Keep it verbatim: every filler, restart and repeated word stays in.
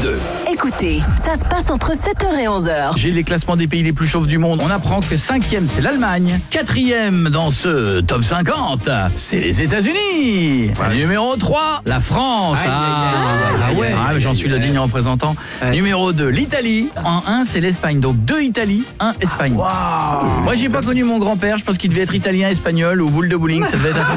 deux. Écoutez, ça se passe entre sept heures et onze heures. J'ai les classements des pays les plus chauves du monde. On apprend que cinquième, c'est l'Allemagne. Quatrième dans ce top cinquante, c'est les États-Unis. Ouais. Numéro trois, la France. Aïe, ah, aïe, aïe, ah aïe, ouais, aïe, ah, aïe, j'en aïe, suis le aïe. digne représentant. Ouais. Numéro deux, l'Italie. En un, c'est l'Espagne. Donc deux Italie, un Espagne. Wow. Moi, j'ai pas connu mon grand-père. Je pense qu'il devait être italien, espagnol ou boule de bowling. Ça devait être un